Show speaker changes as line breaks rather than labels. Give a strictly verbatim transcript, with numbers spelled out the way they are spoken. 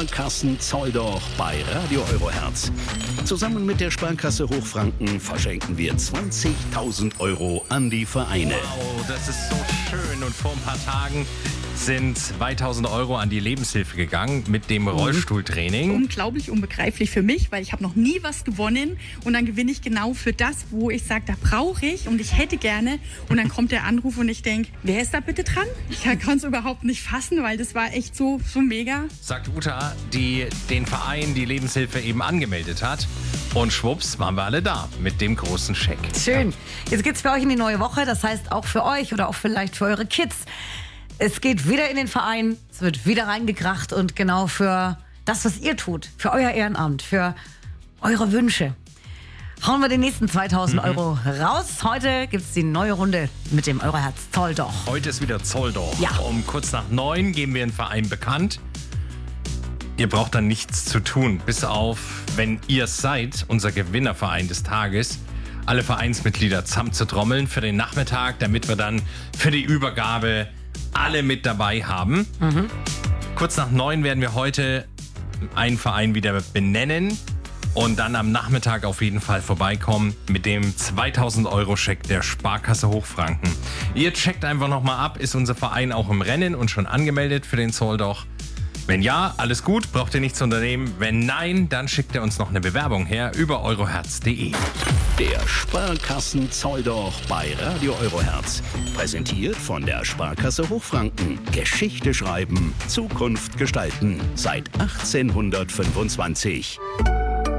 Sparkassen Zoldorf bei Radio Eurohertz. Zusammen mit der Sparkasse Hochfranken verschenken wir zwanzigtausend Euro an die Vereine.
Wow, das ist so schön. Und vor ein paar Tagen sind zweitausend Euro an die Lebenshilfe gegangen mit dem Rollstuhltraining.
Unglaublich, unbegreiflich für mich, weil ich habe noch nie was gewonnen. Und dann gewinne ich genau für das, wo ich sage, da brauche ich und ich hätte gerne. Und dann kommt der Anruf und ich denke, wer ist da bitte dran? Ich kann es überhaupt nicht fassen, weil das war echt so, so mega.
Sagt Uta, die den Verein, die Lebenshilfe eben angemeldet hat. Und schwupps, waren wir alle da mit dem großen Scheck.
Schön. Jetzt geht's für euch in die neue Woche. Das heißt auch für euch oder auch vielleicht für eure Kids. Es geht wieder in den Verein, es wird wieder reingekracht und genau für das, was ihr tut, für euer Ehrenamt, für eure Wünsche, hauen wir die nächsten zweitausend mhm. Euro raus. Heute gibt es die neue Runde mit dem Eurohertz Zoldorf.
Heute ist wieder Zoldorf.
Ja.
Um kurz nach neun geben wir den Verein bekannt. Ihr braucht dann nichts zu tun, bis auf, wenn ihr seid, unser Gewinnerverein des Tages, alle Vereinsmitglieder zusammenzutrommeln für den Nachmittag, damit wir dann für die Übergabe alle mit dabei haben. Mhm. Kurz nach neun werden wir heute einen Verein wieder benennen und dann am Nachmittag auf jeden Fall vorbeikommen mit dem zweitausend Euro Scheck der Sparkasse Hochfranken. Ihr checkt einfach nochmal ab, ist unser Verein auch im Rennen und schon angemeldet für den Zoldorf? Wenn ja, alles gut, braucht ihr nichts unternehmen. Wenn nein, dann schickt ihr uns noch eine Bewerbung her über eurohertz punkt de.
Der Sparkassen Zoldorf bei Radio Eurohertz. Präsentiert von der Sparkasse Hochfranken. Geschichte schreiben, Zukunft gestalten. Seit achtzehnhundertfünfundzwanzig.